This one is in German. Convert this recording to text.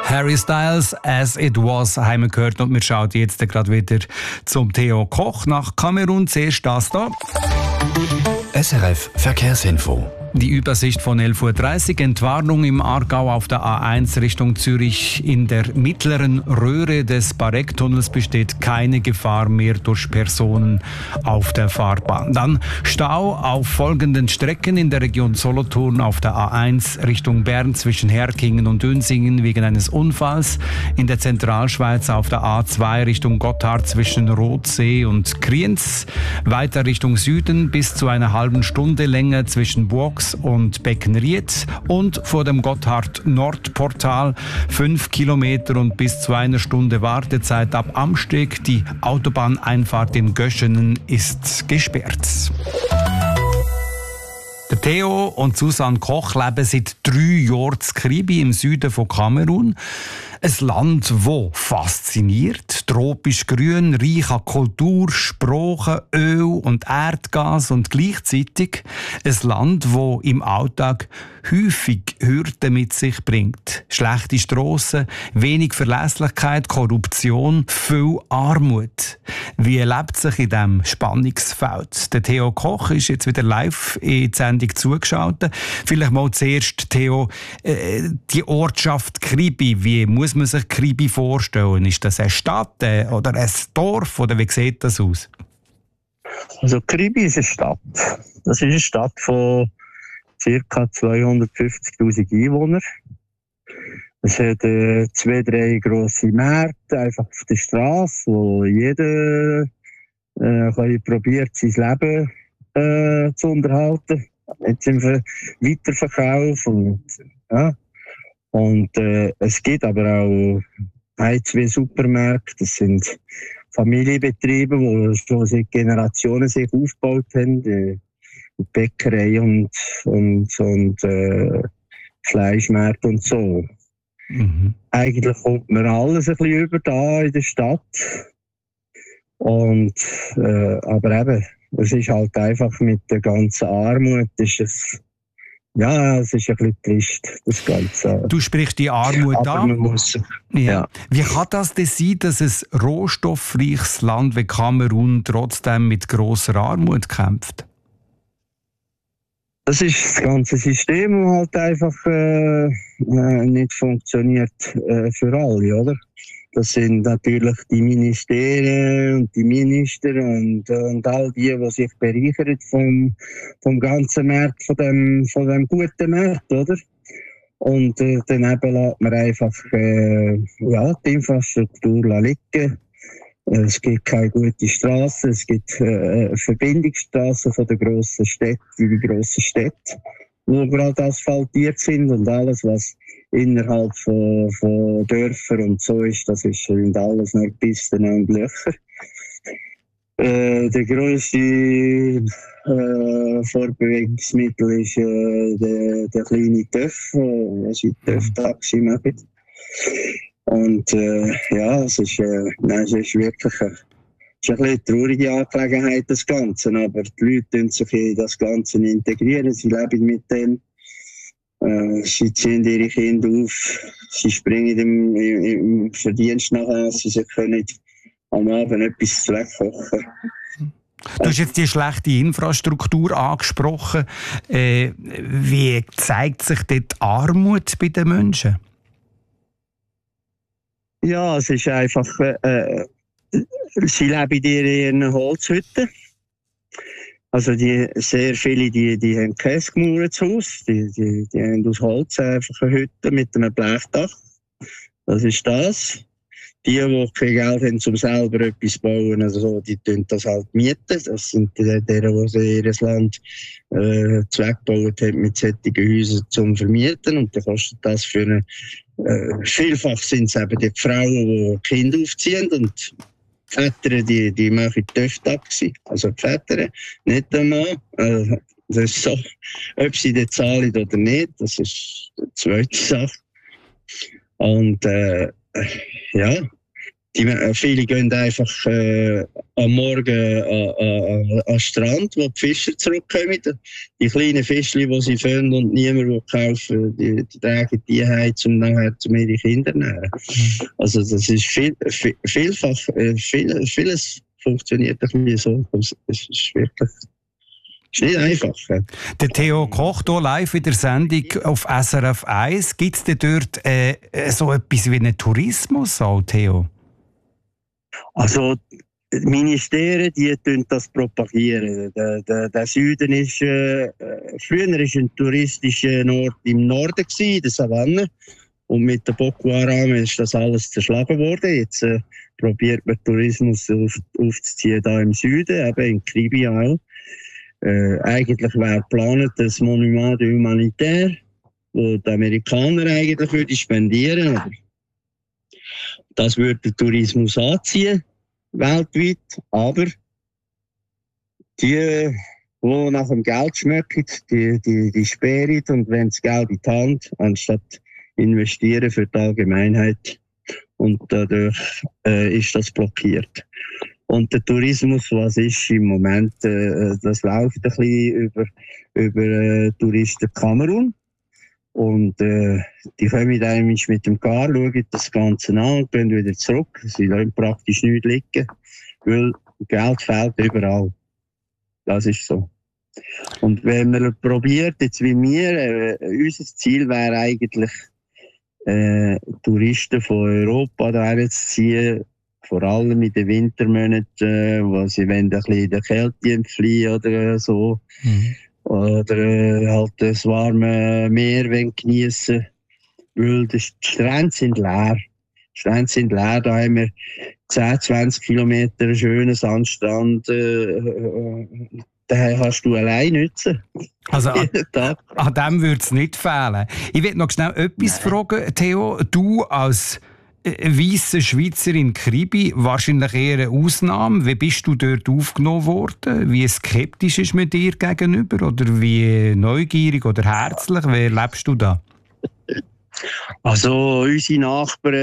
Harry Styles, «As It Was», haben wir gehört, und wir schauen jetzt gerade wieder zum Theo Koch nach Kamerun. Zuerst das da. SRF Verkehrsinfo. Die Übersicht von 11.30 Uhr. Entwarnung im Aargau auf der A1 Richtung Zürich. In der mittleren Röhre des Barecktunnels besteht keine Gefahr mehr durch Personen auf der Fahrbahn. Dann Stau auf folgenden Strecken in der Region Solothurn auf der A1 Richtung Bern zwischen Herkingen und Dünsingen wegen eines Unfalls. In der Zentralschweiz auf der A2 Richtung Gotthard zwischen Rothsee und Kriens. Weiter Richtung Süden bis zu einer halben Stunde länger zwischen Burg und Beckenried, und vor dem Gotthard-Nordportal 5 Kilometer und bis zu einer Stunde Wartezeit ab Amsteg. Die Autobahneinfahrt in Göschenen ist gesperrt. Der Theo und Susanne Koch leben seit 3 Jahren in Kribi im Süden von Kamerun. Ein Land, das fasziniert, tropisch grün, reich an Kultur, Sprache, Öl und Erdgas, und gleichzeitig ein Land, das im Alltag häufig Hürden mit sich bringt. Schlechte Strassen, wenig Verlässlichkeit, Korruption, viel Armut. Wie lebt sich in diesem Spannungsfeld? Der Theo Koch ist jetzt wieder live in die Sendung zugeschaltet. Vielleicht mal zuerst, Theo, die Ortschaft Kribi, wie muss man sich Kribi vorstellen? Ist das eine Stadt oder ein Dorf, oder wie sieht das aus? Also Kribi ist eine Stadt. Das ist eine Stadt von ca. 250'000 Einwohnern. Es hat 2-3 grosse Märkte einfach auf der Straße, wo jeder probiert, sein Leben zu unterhalten. Jetzt im Weiterverkauf. Und es gibt aber auch 1-2 Supermärkte. Das sind Familienbetriebe, die schon seit Generationen sich aufgebaut haben. Bäckerei und Fleischmärkte und so. Mhm. Eigentlich kommt man alles ein bisschen über da in der Stadt. Und, aber eben, es ist halt einfach mit der ganzen Armut, es ist ein bisschen trist, das Ganze. Du sprichst die Armut an. Ja. Wie kann das denn sein, dass ein rohstoffreiches Land wie Kamerun trotzdem mit grosser Armut kämpft? Das ist das ganze System, das halt einfach nicht funktioniert für alle, oder? Das sind natürlich die Ministerien und die Minister und all die sich bereichern vom ganzen Markt, von dem guten Markt, oder? Und daneben lässt man einfach die Infrastruktur liegen. Es gibt keine gute Straße, es gibt Verbindungsstraßen von den grossen Städten in die grossen Städte, die gerade asphaltiert sind, und alles, was innerhalb von Dörfern und so ist, das sind alles nur Pisten und Löcher. Der grösste Fortbewegungsmittel ist der kleine TÜV, was ich TÜV-Taxi mache. Und es ist wirklich eine traurige Angelegenheit, das Ganze. Aber die Leute tun sich in das Ganze integrieren, sie leben mit dem. Sie ziehen ihre Kinder auf, sie springen im Verdienst nachher, sie können am Abend etwas zurechtkochen. Du hast jetzt die schlechte Infrastruktur angesprochen. Wie zeigt sich dort die Armut bei den Menschen? Ja, es ist einfach, sie leben in ihren Holzhütten. Also sehr viele, die haben kein gemauertes Haus, die haben aus Holz einfach eine Hütte mit einem Blechdach. Das ist das. Die kein Geld haben, um selber etwas zu bauen, also die tun das halt mieten. Das sind die ihr Land zweckgebaut haben mit solchen Häusern zum Vermieten. Und dann kostet das für eine vielfach sind es eben die Frauen, die Kinder aufziehen, und die Väter, die machen TÜV-Taxi. Also die Väter, nicht der Mann. Das ist so, ob sie das zahlen oder nicht, das ist die zweite Sache. Und Viele gehen einfach am Morgen an den Strand, wo die Fischer zurückkommen. Die kleinen Fischchen, die sie fangen und niemand will kaufen, die tragen die heim, um nachher ihre Kinder zu nähren. Also das ist vielfach, vieles funktioniert ein bisschen so. Es ist wirklich... ist nicht einfach. Der Theo Koch hier live in der Sendung auf SRF 1. Gibt es denn dort so etwas wie einen Tourismus, auch, Theo? Also die Ministerien, die tun das propagieren. Der Süden ist früher ist ein touristischer Ort im Norden gewesen, in der Savanne. Und mit der Boko Haram ist das alles zerschlagen worden. Jetzt probiert man Tourismus aufzuziehen da im Süden, eben in Kribi auch. Eigentlich wäre geplant das Monument de Humanitaire, wo die Amerikaner eigentlich würden spendieren. Aber das würde den Tourismus anziehen, weltweit. Aber die nach dem Geld schmecken, die sperren und wenn das Geld in die Hand, anstatt investieren für die Allgemeinheit. Und dadurch ist das blockiert. Und der Tourismus, was ist im Moment, das läuft ein bisschen über Touristen Kamerun. Und die kommen einmal mit dem Car, schauen das Ganze an und gehen wieder zurück. Sie lassen praktisch nichts liegen, weil Geld fehlt überall. Das ist so. Und wenn man probiert, jetzt wie wir, unser Ziel wäre eigentlich, Touristen von Europa daher zu ziehen, vor allem in den Wintermonaten, wo sie ein bisschen in der Kälte entfliehen oder so. Mhm. Oder halt das warme Meer genießen, weil die Strände sind leer. Die Strände sind leer, da haben wir 10, 20 Kilometer schönen Sandstrand. Den kannst du allein nutzen. Also an dem würde es nicht fehlen. Ich will noch schnell etwas fragen, Theo. Du als weisse Schweizer in Kribi, wahrscheinlich eher eine Ausnahme. Wie bist du dort aufgenommen worden? Wie skeptisch ist man dir gegenüber? Oder wie neugierig oder herzlich? Wie lebst du da? Also unsere Nachbarn